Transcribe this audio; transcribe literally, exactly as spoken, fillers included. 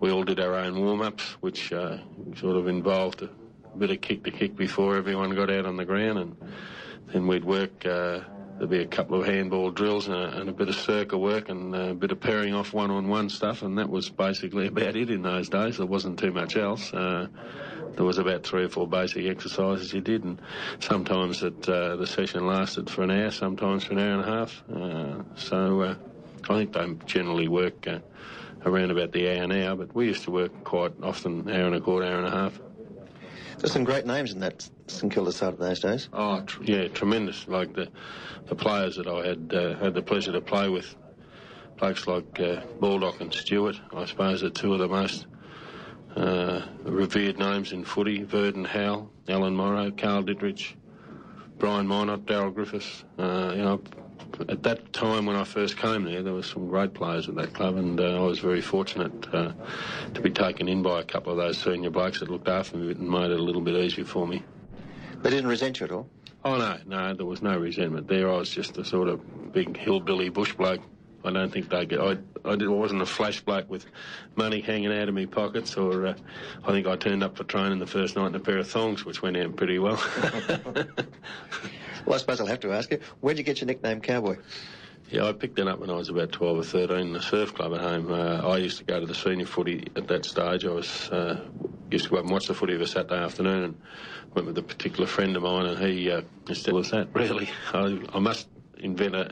we all did our own warm-ups, which uh, sort of involved a bit of kick to kick before everyone got out on the ground, and then we'd work. Uh, there'd be a couple of handball drills and a, and a bit of circle work and a bit of pairing off one-on-one stuff, and that was basically about it in those days. There wasn't too much else. Uh, there was about three or four basic exercises you did, and sometimes it, uh, the session lasted for an hour, sometimes for an hour and a half. Uh, so uh, I think they generally work uh, around about the hour now, but we used to work quite often hour and a quarter, hour and a half. There's some great names in that St Kilda side of those days. Oh, tr- yeah, tremendous. Like the the players that I had uh, had the pleasure to play with, blokes like uh, Baldock and Stewart, I suppose are two of the most uh, revered names in footy. Verdon Howell, Alan Morrow, Carl Dittrich, Brian Minot, Darryl Griffiths. Uh, you know, at that time when I first came there, there were some great players at that club, and uh, I was very fortunate uh, to be taken in by a couple of those senior blokes that looked after me and made it a little bit easier for me. They didn't resent you at all? Oh, no, no, there was no resentment there. I was just a sort of big hillbilly bush bloke. I don't think they get... I, I, did, I wasn't a flash bloke with money hanging out of my pockets, or uh, I think I turned up for training the first night in a pair of thongs, which went out pretty well. Well, I suppose I'll have to ask you, where'd you get your nickname Cowboy? Yeah, I picked it up when I was about twelve or thirteen in the surf club at home. Uh, I used to go to the senior footy at that stage. I was uh, used to go up and watch the footy of a Saturday afternoon, and went with a particular friend of mine, and he uh, still was that, really. I, I must invent a,